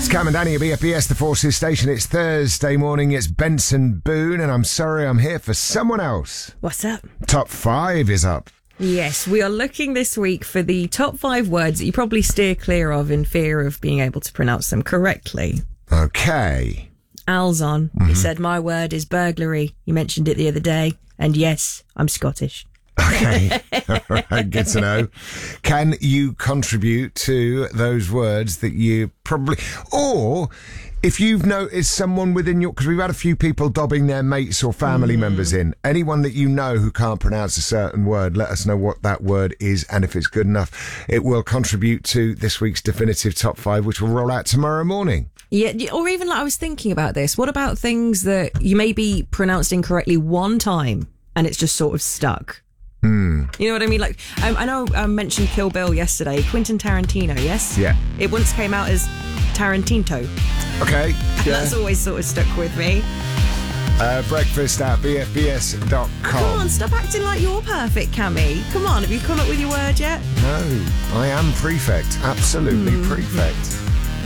It's Cam and Danny at BFBS, the Forces Station. It's Thursday morning. It's Benson Boone, and I'm sorry I'm here for someone else. What's up? Top 5 is up. Yes, we are looking this week for the top 5 words that you probably steer clear of in fear of being able to pronounce them correctly. Okay. Al's on. He said, my word is burglary. You mentioned it the other day. And yes, I'm Scottish. Okay. All right, good to know. Can you contribute to those words that you probably... Or if you've noticed someone within your... Because we've had a few people dobbing their mates or family members in. Anyone that you know who can't pronounce a certain word, let us know what that word is, and if it's good enough, it will contribute to this week's definitive top 5, which will roll out tomorrow morning. Yeah, or even like I was thinking about this. What about things that you maybe pronounced incorrectly one time and it's just sort of stuck? You know what I mean? Like, I know I mentioned Kill Bill yesterday. Quentin Tarantino, yes? Yeah. It once came out as Tarantinto. Okay. And that's always sort of stuck with me. Breakfast at bfbs.com. Come on, stop acting like you're perfect, Cammy. Come on, have you come up with your word yet? No, I am prefect. Absolutely prefect.